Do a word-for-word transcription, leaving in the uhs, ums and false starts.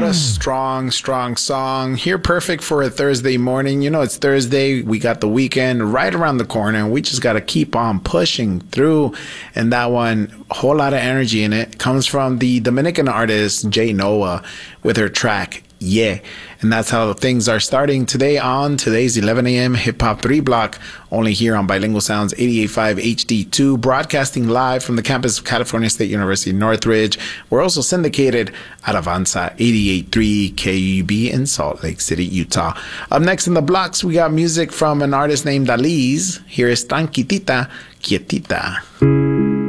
a strong, strong song. Here, perfect for a Thursday morning. You know, it's Thursday. We got the weekend right around the corner, and we just got to keep on pushing through. And that one, a whole lot of energy in it, comes from the Dominican artist Jay Noah with her track, Yeah. And that's how things are starting today on today's eleven a.m. Hip Hop three Block, only here on Bilingual Sounds eighty-eight point five H D two, broadcasting live from the campus of California State University, Northridge. We're also syndicated at Avanza eighty-eight point three K U B in Salt Lake City, Utah. Up next in the blocks, we got music from an artist named Alize. Here is Tranquitita, Quietita.